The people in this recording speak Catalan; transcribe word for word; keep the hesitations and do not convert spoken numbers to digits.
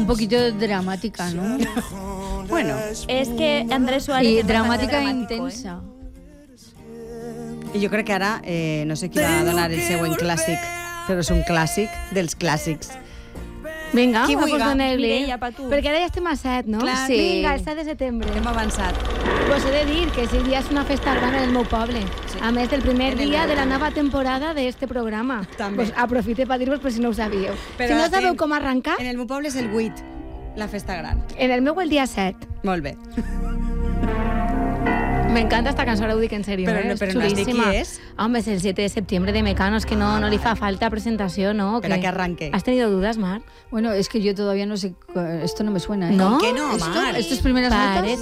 un poquito dramática, ¿no? Bueno. És que Andrés Suárez... I és dramàtica i dramàtico, intensa. I jo crec que ara, eh, no sé qui va donar el següent clàssic, però és un clàssic dels clàssics. Vinga, Qui vamos vulga? donar-li. Mireia, pa tu. Perquè ara ja estem a set, no? Clar. Sí. Vinga, el set de setembre. Hem avançat. Pues he de dir que ese dia és una festa gran en el meu poble. Sí. A més del primer En el dia meu de la poble. nova temporada d'este programa. També. Pues aprofite per dir-vos per si no ho sabíeu. Però si no atent, sabeu com arrencar, En el meu poble és el vuit, la festa gran. en el meu el dia set. Molt bé. M'encanta esta cançó, ara ho dic en sèrio, Però eh? no- és però no has dit xulíssima. qui és? Home, és el set de septiembre de Mecano, és que no, no li fa falta presentació, ¿no? Espera que arranque. ¿Has tenido dudas, Mar? Bueno, es que yo todavía no sé... Esto no me suena, ¿eh? ¿No? ¿Qué no, ¿Esto? Mar? ¿Estos primeras Parece